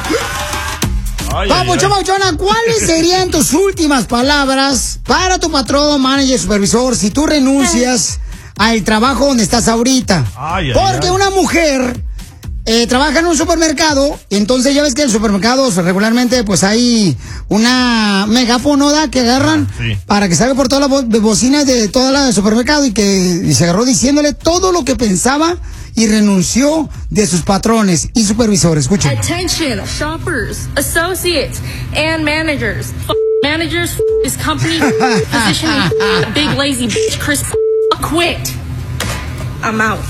Papuchona, ¿cuáles serían tus últimas palabras para tu patrón, manager, supervisor, si tú renuncias al trabajo donde estás ahorita? Porque una mujer trabaja en un supermercado, entonces ya ves que en supermercados regularmente pues hay una megáfono que agarran para que salga por todas las bocinas de todo el supermercado y se agarró diciéndole todo lo que pensaba y renunció de sus patrones y supervisores. Escuchen. Attention, shoppers, associates, and managers. Managers, this company, positioning, big lazy bitch, Chris, quit. I'm out.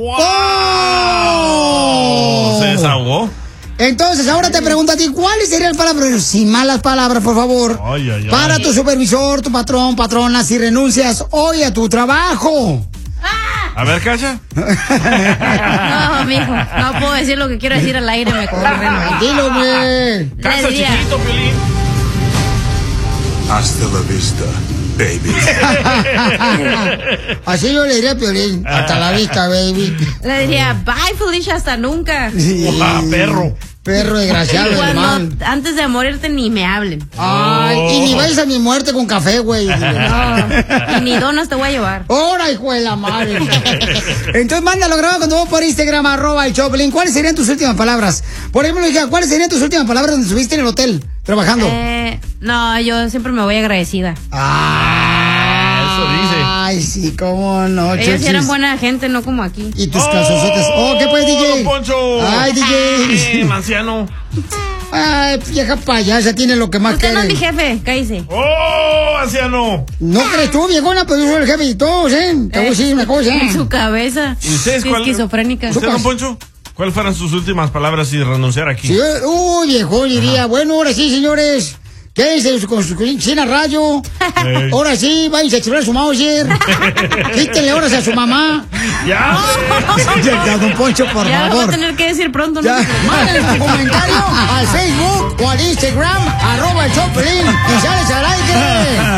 ¡Wow! ¿Se desahogó? Entonces, ahora te pregunto a ti, ¿cuáles serían las palabras, sin malas palabras, por favor, para tu supervisor, tu patrón, patrona, si renuncias hoy a tu trabajo? A ver, Cacha. No, mijo, no puedo decir lo que quiero decir al aire, me corren. Tranquilo, güey. Casa chiquito, Piolín. Hasta la vista, baby. Así yo le diría a Piolín, hasta la vista, baby. Le diría, bye, Felicia, hasta nunca. Sí. Perro. Perro desgraciado, hermano. Antes de morirte ni me hablen. Ay, y ni vayas a mi muerte con café, güey. No, y ni donas te voy a llevar. ¡Hora, hijo de la madre! Entonces, mándalo grabado cuando vos por Instagram, @el-Choplin. ¿Cuáles serían tus últimas palabras? Por ejemplo, hija, ¿cuáles serían tus últimas palabras donde estuviste en el hotel trabajando? No, yo siempre me voy agradecida. Eso dice. Ay, sí, cómo no, ellos eran buena gente, no como aquí. Y tus calzocetes. ¿Qué pues, DJ? Poncho! ¡Ay, DJ! Anciano. Ay, vieja payasa, tiene lo que más Usted quiere. no es mi jefe, cállese. ¡Oh, anciano! ¿No crees tú, viejona? Pues yo soy el jefe de todos, ¿eh? Te voy a decir una cosa. En su cabeza. ¿Y ustedes cuál? Esquizofrénica. ¿Usted, don Poncho? ¿Cuáles fueron sus últimas palabras si renunciar aquí? Sí, viejo, diría, bueno, ahora sí, señores. Quédense con su cocina rayo. Ahora sí, váyanse a explorar su Mauser. Quítenle horas a su mamá. Ya. Ya, don Poncho, por ya favor. lo voy a tener que decir pronto. Ya. ¿No? Manden tu comentario al Facebook o al Instagram, @el Choplin, y sales al aire.